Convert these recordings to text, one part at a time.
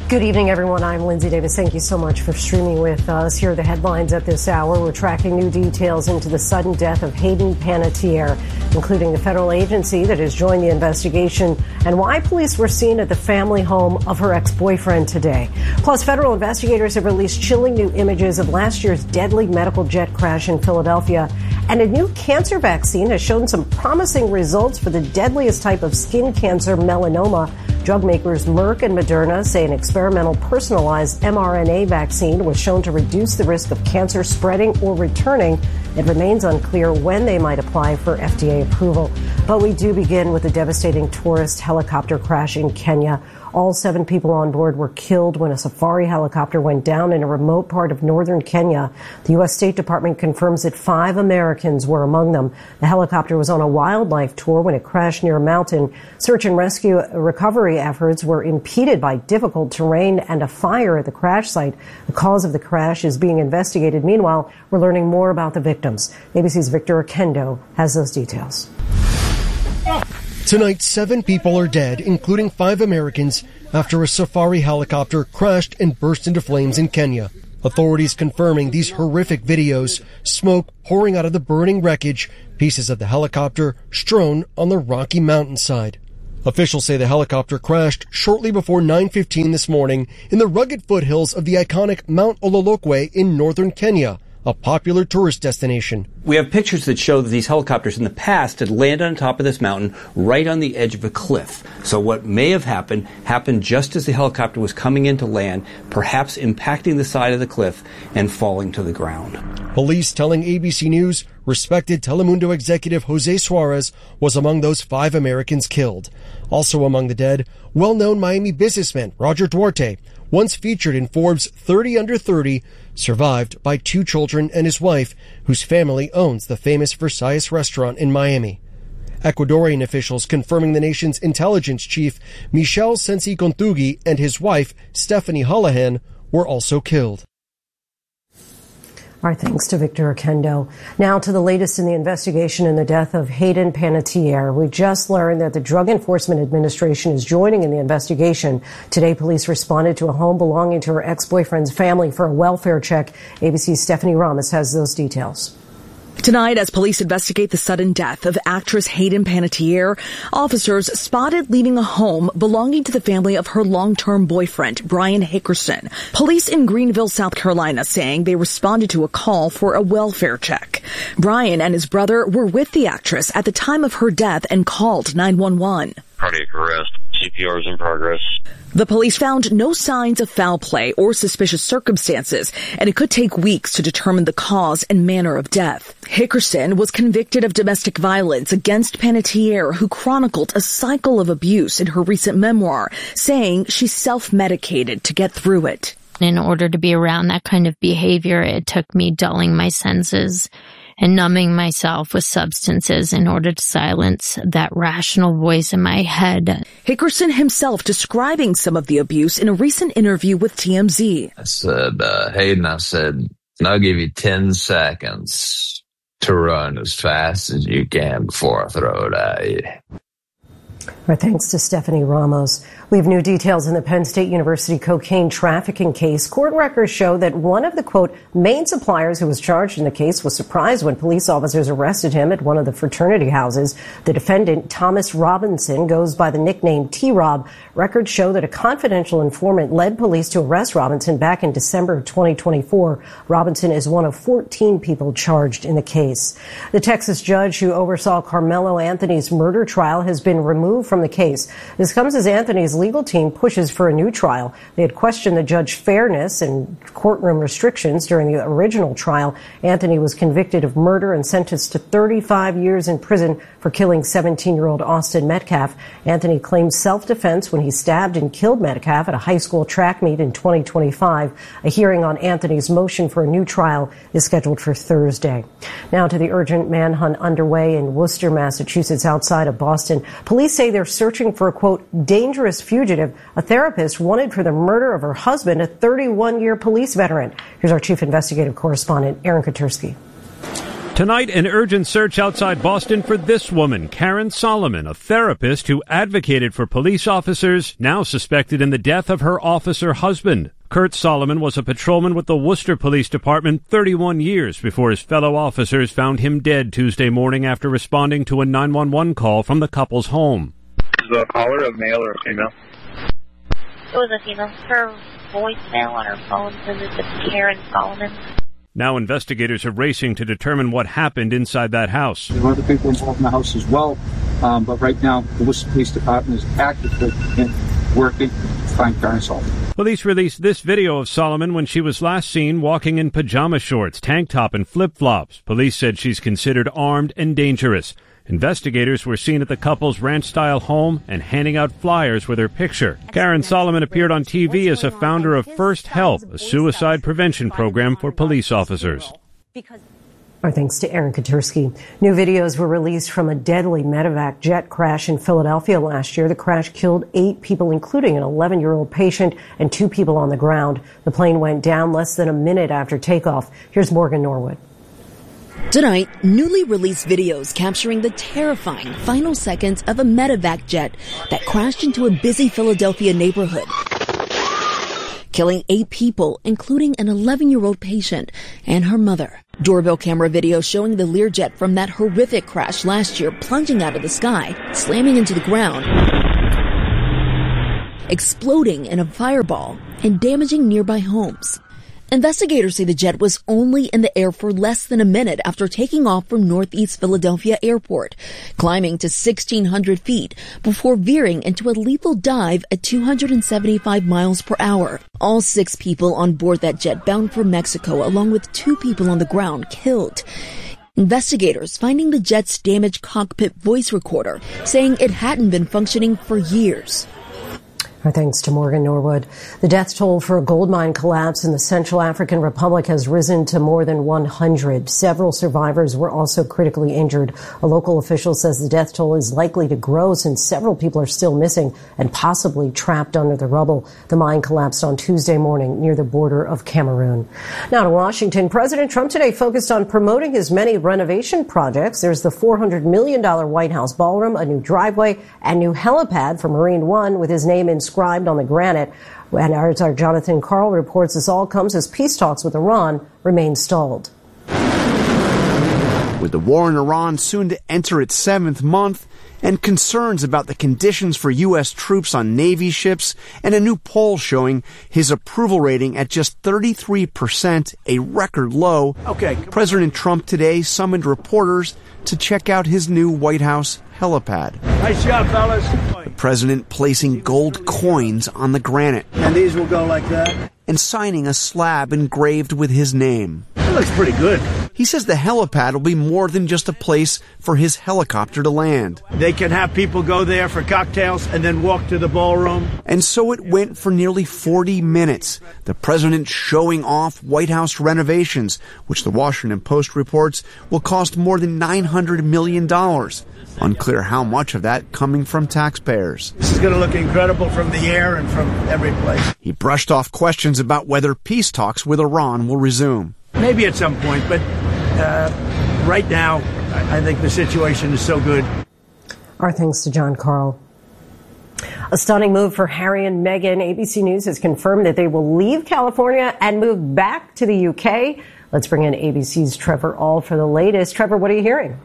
Good evening, everyone. I'm Lindsay Davis. Thank you so much for streaming with us. Here are the headlines at this hour. We're tracking new details into the sudden death of Hayden Panettiere, including the federal agency that has joined the investigation and why police were seen at the family home of her ex-boyfriend today. Plus, federal investigators have released chilling new images of last year's deadly medical jet crash in Philadelphia. And a new cancer vaccine has shown some promising results for the deadliest type of skin cancer, melanoma. Drug makers Merck and Moderna say an experimental personalized mRNA vaccine was shown to reduce the risk of cancer spreading or returning. It remains unclear when they might apply for FDA approval. But we do begin with a devastating tourist helicopter crash in Kenya. All 7 people on board were killed when a safari helicopter went down in a remote part of northern Kenya. The U.S. State Department confirms that 5 Americans were among them. The helicopter was on a wildlife tour when it crashed near a mountain. Search and rescue recovery efforts were impeded by difficult terrain and a fire at the crash site. The cause of the crash is being investigated. Meanwhile, we're learning more about the victims. ABC's Victor Oquendo has those details. Tonight, 7 people are dead, including 5 Americans, after a safari helicopter crashed and burst into flames in Kenya. Authorities confirming these horrific videos, smoke pouring out of the burning wreckage, pieces of the helicopter strewn on the rocky mountainside. Officials say the helicopter crashed shortly before 9:15 this morning in the rugged foothills of the iconic Mount Ololokwe in northern Kenya, a popular tourist destination. We have pictures that show that these helicopters in the past had landed on top of this mountain right on the edge of a cliff. So what may have happened just as the helicopter was coming in to land, perhaps impacting the side of the cliff and falling to the ground. Police telling ABC News respected Telemundo executive Jose Suarez was among those 5 Americans killed. Also among the dead, well-known Miami businessman Roger Duarte, once featured in Forbes 30 Under 30, survived by 2 children and his wife, whose family owns the famous Versailles restaurant in Miami. Ecuadorian officials confirming the nation's intelligence chief, Michel Sensi-Kontugi, and his wife, Stephanie Holohan, were also killed. Our thanks to Victor Oquendo. Now to the latest in the investigation in the death of Hayden Panettiere. We just learned that the Drug Enforcement Administration is joining in the investigation. Today, police responded to a home belonging to her ex-boyfriend's family for a welfare check. ABC's Stephanie Ramos has those details. Tonight, as police investigate the sudden death of actress Hayden Panettiere, officers spotted leaving a home belonging to the family of her long-term boyfriend, Brian Hickerson. Police in Greenville, South Carolina, saying they responded to a call for a welfare check. Brian and his brother were with the actress at the time of her death and called 911. Cardiac arrest. CPR is in progress. The police found no signs of foul play or suspicious circumstances, and it could take weeks to determine the cause and manner of death. Hickerson was convicted of domestic violence against Panettiere, who chronicled a cycle of abuse in her recent memoir, saying she self-medicated to get through it. In order to be around that kind of behavior, it took me dulling my senses and numbing myself with substances in order to silence that rational voice in my head. Hickerson himself describing some of the abuse in a recent interview with TMZ. I said, Hayden, I'll give you 10 seconds to run as fast as you can before I throw it at you. Our thanks to Stephanie Ramos. We have new details in the Penn State University cocaine trafficking case. Court records show that one of the, quote, main suppliers who was charged in the case was surprised when police officers arrested him at one of the fraternity houses. The defendant, Thomas Robinson, goes by the nickname T-Rob. Records show that a confidential informant led police to arrest Robinson back in December of 2024. Robinson is one of 14 people charged in the case. The Texas judge who oversaw Carmelo Anthony's murder trial has been removed from the case. This comes as Anthony's legal team pushes for a new trial. They had questioned the judge's fairness and courtroom restrictions during the original trial. Anthony was convicted of murder and sentenced to 35 years in prison for killing 17-year-old Austin Metcalf. Anthony claimed self-defense when he stabbed and killed Metcalf at a high school track meet in 2025. A hearing on Anthony's motion for a new trial is scheduled for Thursday. Now to the urgent manhunt underway in Worcester, Massachusetts, outside of Boston. Police say they're searching for a, quote, dangerous fugitive, a therapist wanted for the murder of her husband, a 31-year police veteran. Here's our chief investigative correspondent, Aaron Katursky. Tonight, an urgent search outside Boston for this woman, Karen Solomon, a therapist who advocated for police officers, now suspected in the death of her officer husband. Kurt Solomon was a patrolman with the Worcester Police Department 31 years before his fellow officers found him dead Tuesday morning after responding to a 911 call from the couple's home. Is the caller a male or a female? It was a female. Her voicemail on her phone says it's Karen Solomon. Now investigators are racing to determine what happened inside that house. There are other people involved in the house as well, but right now the Worcester Police Department is actively working to find Karen Solomon. Police released this video of Solomon when she was last seen walking in pajama shorts, tank top, and flip-flops. Police said she's considered armed and dangerous. Investigators were seen at the couple's ranch-style home and handing out flyers with her picture. Karen Solomon appeared on TV as a founder of First Help, a suicide prevention program for police officers. Our thanks to Aaron Katursky. New videos were released from a deadly medevac jet crash in Philadelphia last year. The crash killed 8 people, including an 11-year-old patient and 2 people on the ground. The plane went down less than a minute after takeoff. Here's Morgan Norwood. Tonight, newly released videos capturing the terrifying final seconds of a medevac jet that crashed into a busy Philadelphia neighborhood, killing 8 people, including an 11-year-old patient and her mother. Doorbell camera video showing the Learjet from that horrific crash last year plunging out of the sky, slamming into the ground, exploding in a fireball, and damaging nearby homes. Investigators say the jet was only in the air for less than a minute after taking off from Northeast Philadelphia Airport, climbing to 1,600 feet before veering into a lethal dive at 275 miles per hour. All 6 people on board that jet bound for Mexico, along with 2 people on the ground, killed. Investigators finding the jet's damaged cockpit voice recorder, saying it hadn't been functioning for years. Our thanks to Morgan Norwood. The death toll for a gold mine collapse in the Central African Republic has risen to more than 100. Several survivors were also critically injured. A local official says the death toll is likely to grow since several people are still missing and possibly trapped under the rubble. The mine collapsed on Tuesday morning near the border of Cameroon. Now to Washington. President Trump today focused on promoting his many renovation projects. There's the $400 million White House ballroom, a new driveway, and new helipad for Marine One with his name inscribed on the granite. And as our Jonathan Karl reports, this all comes as peace talks with Iran remain stalled. With the war in Iran soon to enter its 7th month, and concerns about the conditions for U.S. troops on Navy ships, and a new poll showing his approval rating at just 33%, a record low, President Trump today summoned reporters to check out his new White House helipad. Nice job, fellas. The president placing gold coins on the granite. And these will go like that. And signing a slab engraved with his name. That looks pretty good. He says the helipad will be more than just a place for his helicopter to land. They can have people go there for cocktails and then walk to the ballroom. And so it went for nearly 40 minutes. The president showing off White House renovations, which the Washington Post reports will cost more than $900 million. Unclear how much of that coming from taxpayers. This is going to look incredible from the air and from every place. He brushed off questions about whether peace talks with Iran will resume. Maybe at some point, but right now, I think the situation is so good. Our thanks to John Karl. A stunning move for Harry and Meghan. ABC News has confirmed that they will leave California and move back to the UK. Let's bring in ABC's Trevor All for the latest. Trevor, what are you hearing?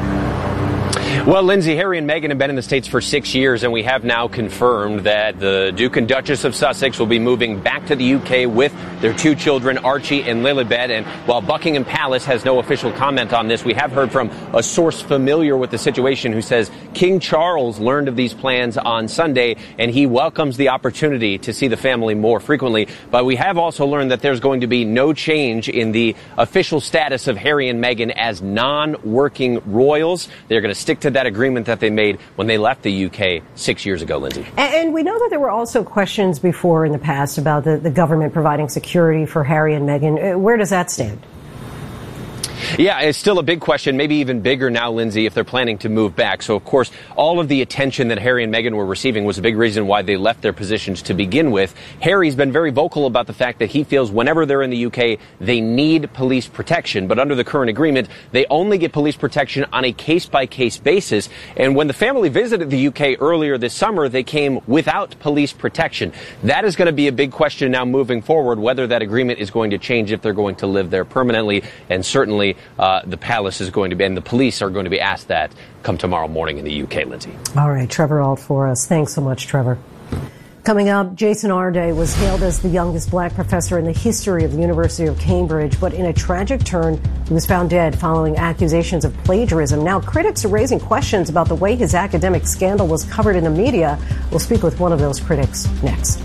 Well, Lindsay, Harry and Meghan have been in the States for 6 years, and we have now confirmed that the Duke and Duchess of Sussex will be moving back to the UK with their 2 children, Archie and Lilibet. And while Buckingham Palace has no official comment on this, we have heard from a source familiar with the situation who says King Charles learned of these plans on Sunday, and he welcomes the opportunity to see the family more frequently. But we have also learned that there's going to be no change in the official status of Harry and Meghan as non-working royals. They're going to stick to that agreement that they made when they left the UK 6 years ago, Lindsay. And we know that there were also questions before in the past about the government providing security for Harry and Meghan. Where does that stand? Yeah, it's still a big question, maybe even bigger now, Lindsay, if they're planning to move back. So, of course, all of the attention that Harry and Meghan were receiving was a big reason why they left their positions to begin with. Harry's been very vocal about the fact that he feels whenever they're in the UK, they need police protection. But under the current agreement, they only get police protection on a case-by-case basis. And when the family visited the UK earlier this summer, they came without police protection. That is going to be a big question now moving forward, whether that agreement is going to change if they're going to live there permanently. And certainly the palace is going to be, and the police are going to be asked that come tomorrow morning in the UK, Lindsay. All right, Trevor Ault for us. Thanks so much, Trevor. Coming up, Jason Arday was hailed as the youngest black professor in the history of the University of Cambridge, but in a tragic turn, he was found dead following accusations of plagiarism. Now, critics are raising questions about the way his academic scandal was covered in the media. We'll speak with one of those critics next.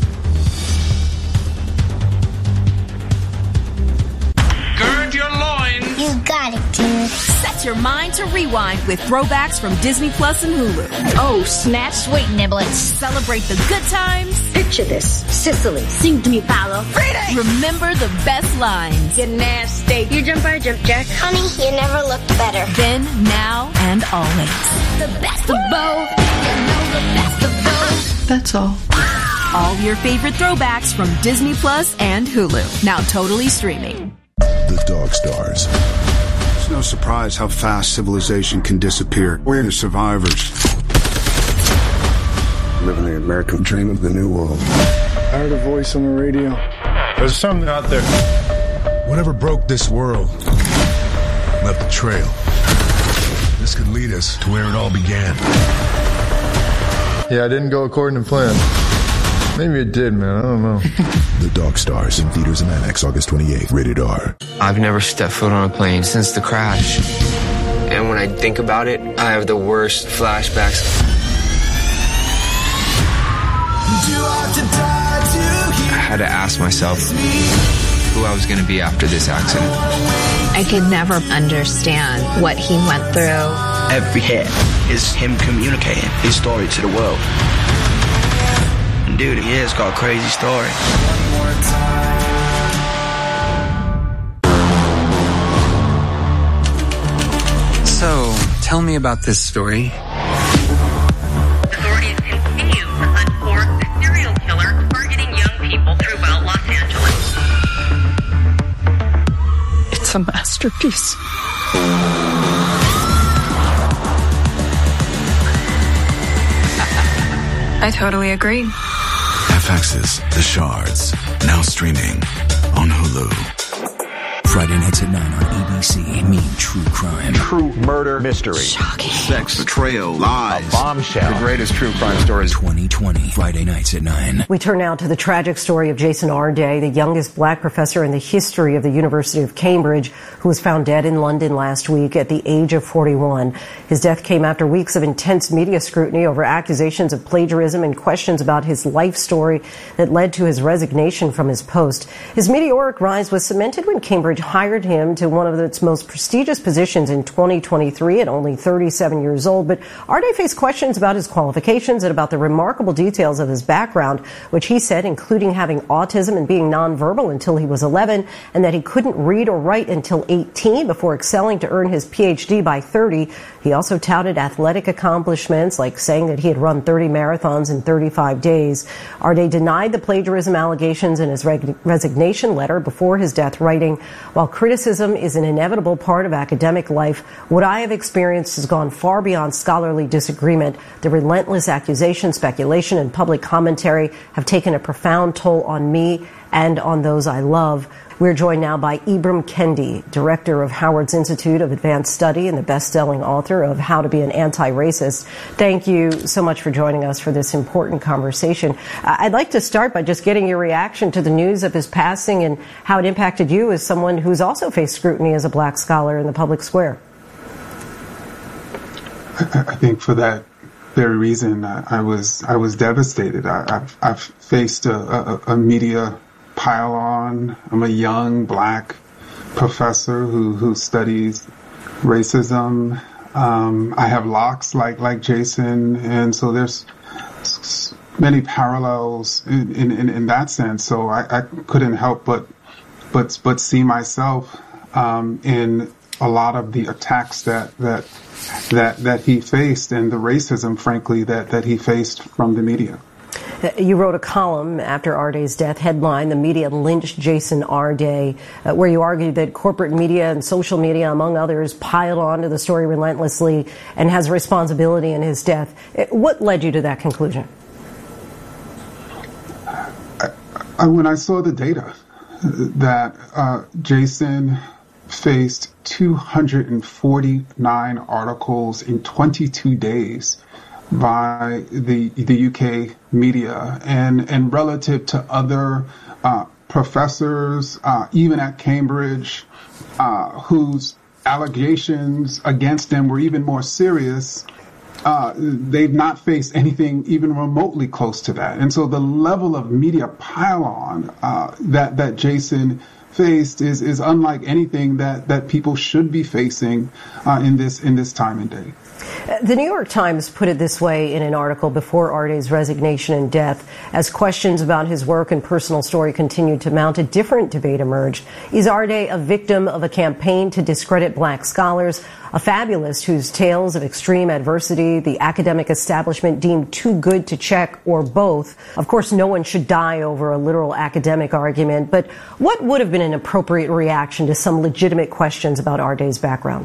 Gird your loins. You got it, dude. Set your mind to rewind with throwbacks from Disney Plus and Hulu. Oh, snap, sweet niblets. Celebrate the good times. Picture this. Sicily. Sing to me, Paolo. Freedom. Remember the best lines. You're nasty. You jump, I jump, Jack. Honey, you never looked better. Then, now, and always. The best of both. You know the best of both. That's all. All your favorite throwbacks from Disney Plus and Hulu. Now totally streaming. The Dog Stars. It's no surprise how fast civilization can disappear. We're the survivors. Living the American dream of the new world. I heard a voice on the radio. There's something out there. Whatever broke this world left a trail. This could lead us to where it all began. Yeah, I didn't go according to plan. Maybe it did, man. I don't know. The Dog Stars in theaters and IMAX August 28th. Rated R. I've never stepped foot on a plane since the crash. And when I think about it, I have the worst flashbacks. I had to ask myself who I was going to be after this accident. I could never understand what he went through. Every hit is him communicating his story to the world. And dude, he has got a crazy story. So, tell me about this story. Authorities continue to hunt for the serial killer targeting young people throughout Los Angeles. It's a masterpiece. I totally agree. FX's The Shards. Now streaming on Hulu. Friday nights at 9 on ABC. Mean true crime. True murder mystery. Shocking. Sex, betrayal, lies. A bombshell. The greatest true crime stories. 2020. Friday nights at 9. We turn now to the tragic story of Jason Arday, the youngest black professor in the history of the University of Cambridge, who was found dead in London last week at the age of 41. His death came after weeks of intense media scrutiny over accusations of plagiarism and questions about his life story that led to his resignation from his post. His meteoric rise was cemented when Cambridge hired him to one of its most prestigious positions in 2023 at only 37 years old. But Arday faced questions about his qualifications and about the remarkable details of his background, which he said including having autism and being nonverbal until he was 11, and that he couldn't read or write until 18 before excelling to earn his PhD by 30. He also touted athletic accomplishments, like saying that he had run 30 marathons in 35 days. Arday denied the plagiarism allegations in his resignation letter before his death, writing, "While criticism is an inevitable part of academic life, what I have experienced has gone far beyond scholarly disagreement. The relentless accusation, speculation, and public commentary have taken a profound toll on me and on those I love." We're joined now by Ibram Kendi, director of Howard's Institute of Advanced Study and the best-selling author of How to Be an Anti-Racist. Thank you so much for joining us for this important conversation. I'd like to start by just getting your reaction to the news of his passing and how it impacted you as someone who's also faced scrutiny as a black scholar in the public square. I think for that very reason, I was devastated. I've faced a media pile on. I'm a young black professor who studies racism. I have locks like Jason, and so there's many parallels in that sense. So I couldn't help but see myself in a lot of the attacks that he faced and the racism, frankly, that he faced from the media. You wrote a column after Arday's death, headline, "The Media Lynched Jason Arday," where you argued that corporate media and social media, among others, piled onto the story relentlessly and has responsibility in his death. What led you to that conclusion? When I saw the data that Jason faced 249 articles in 22 days by the UK media, and relative to other professors, even at Cambridge, whose allegations against them were even more serious, they've not faced anything even remotely close to that. And so the level of media pile-on that Jason faced is unlike anything that people should be facing in this time and day. The New York Times put it this way in an article before Arday's resignation and death. As questions about his work and personal story continued to mount, a different debate emerged. Is Arday a victim of a campaign to discredit black scholars, a fabulist whose tales of extreme adversity the academic establishment deemed too good to check, or both? Of course, no one should die over a literal academic argument, but what would have been an appropriate reaction to some legitimate questions about Arday's background?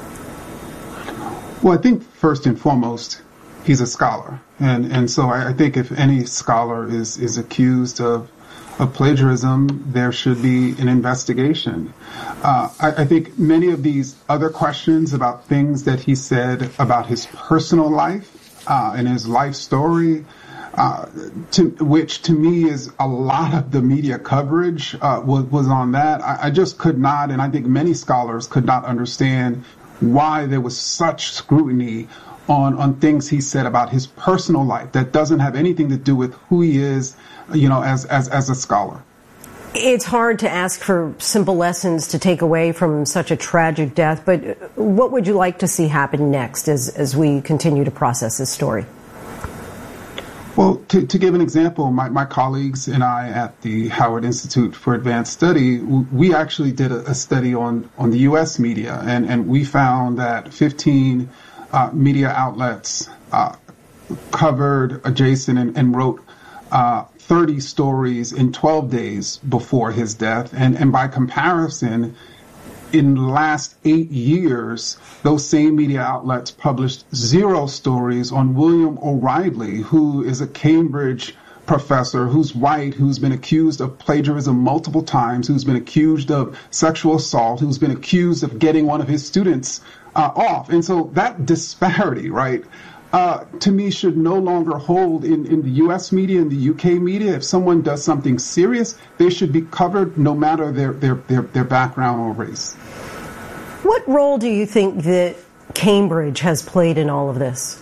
Well, I think first and foremost, he's a scholar. And so I think if any scholar is accused of plagiarism, there should be an investigation. I think many of these other questions about things that he said about his personal life and his life story, which to me is a lot of the media coverage was on that. I just could not, and I think many scholars could not understand why there was such scrutiny on things he said about his personal life that doesn't have anything to do with who he is, as a scholar. It's hard to ask for simple lessons to take away from such a tragic death, but what would you like to see happen next as we continue to process this story? Well, to give an example, my colleagues and I at the Howard Institute for Advanced Study, we actually did a study on the U.S. media, and we found that 15 media outlets covered Jason and wrote 30 stories in 12 days before his death. And by comparison, in the last 8 years, those same media outlets published 0 stories on William O'Reilly, who is a Cambridge professor who's white, who's been accused of plagiarism multiple times, who's been accused of sexual assault, who's been accused of getting one of his students off. And so that disparity, right, to me should no longer hold in the U.S. media and the UK media. If someone does something serious, they should be covered no matter their background or race. What role do you think that Cambridge has played in all of this?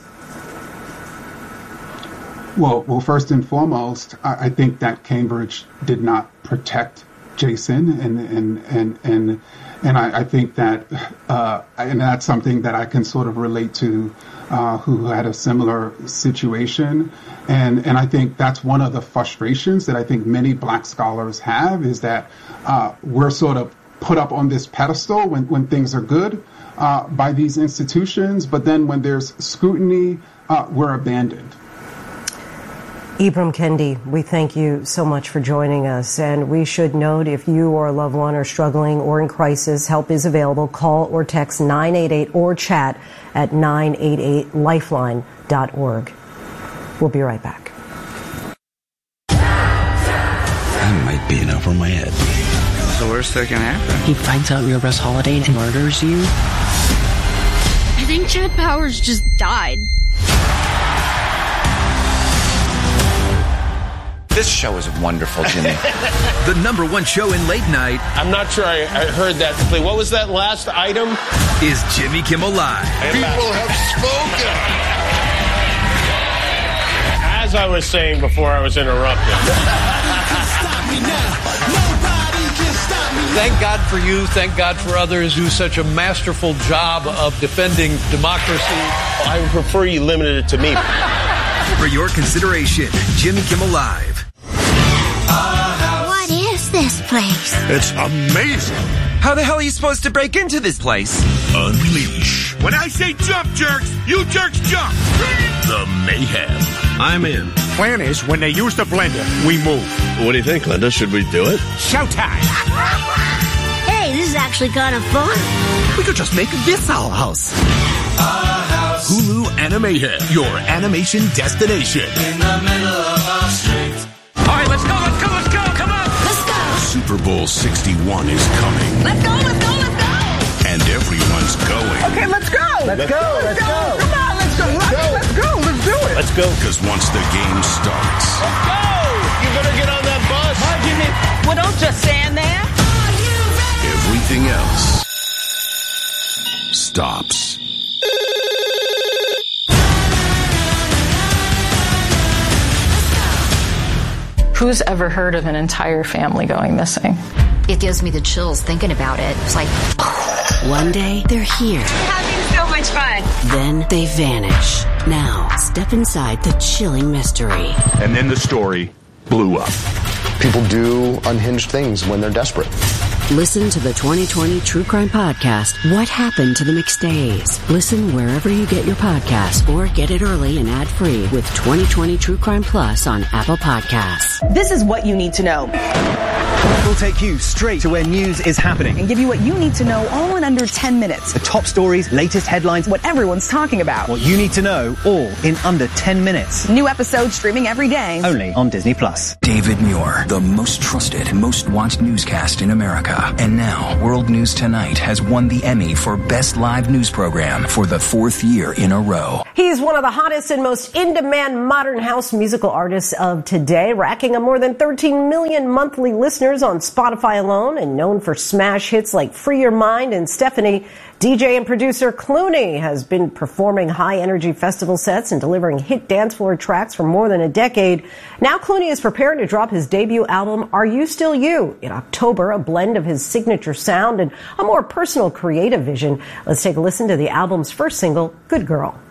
Well, first and foremost, I think that Cambridge did not protect Jason, and I think that, and that's something that I can sort of relate to, who had a similar situation, and I think that's one of the frustrations that I think many black scholars have, is that we're sort of put up on this pedestal when things are good by these institutions, but then when there's scrutiny, we're abandoned. Ibram Kendi, we thank you so much for joining us. And we should note, if you or a loved one are struggling or in crisis, help is available. Call or text 988 or chat at 988lifeline.org. We'll be right back. I might be in over my head. What's the worst that can happen? He finds out you're Russ Holiday and murders you. I think Jet Powers just died. This show is wonderful, Jimmy. The #1 show in late night. I'm not sure I heard that completely. What was that last item? Is Jimmy Kimmel Live. People have spoken. As I was saying before I was interrupted. Thank God for you. Thank God for others who do such a masterful job of defending democracy. I would prefer you limited it to me. For your consideration, Jimmy Kimmel Live. What is this? this place? It's amazing. How the hell are you supposed to break into this place? Unleash. When I say jump, jerks, you jerks jump. The mayhem. I'm in. Plan is, when they use the blender, we move. What do you think, Linda? Should we do it? Showtime. Hey, this is actually kind of fun. We could just make this our house. Hulu Animahead, your animation destination. In the middle of our street. All right, let's go. Come on. Let's go. Super Bowl 61 is coming. Let's go. And everyone's going. Okay, let's go. Let's go. Come on, let's go. Let's do it. Let's go. Because once the game starts, Let's go! You better get on that bus. Hi, Jimmy. Well, don't just stand there. everything else stops. Who's ever heard of an entire family going missing? It gives me the chills thinking about it. It's like, one day they're here. Having so much fun. Then they vanish. Now, step inside the chilling mystery. And then the story blew up. People do unhinged things when they're desperate. Listen to the 2020 True Crime Podcast, What Happened to the McStays. Listen wherever you get your podcasts or get it early and ad-free with 2020 True Crime Plus on Apple Podcasts. This is what you need to know. We'll take you straight to where news is happening and give you what you need to know all in under 10 minutes. The top stories, latest headlines, what everyone's talking about. What you need to know, all in under 10 minutes. New episodes streaming every day. Only on Disney+. David Muir, the most trusted, most watched newscast in America. And now, World News Tonight has won the Emmy for Best Live News Program for the 4th year in a row. He's one of the hottest and most in-demand modern house musical artists of today, racking up more than 13 million monthly listeners on Spotify alone, and known for smash hits like Free Your Mind and Stephanie. DJ and producer Clooney has been performing high-energy festival sets and delivering hit dance floor tracks for more than a decade. Now Clooney is preparing to drop his debut album, Are You Still You? In October, a blend of his signature sound and a more personal creative vision. Let's take a listen to the album's first single, Good Girl.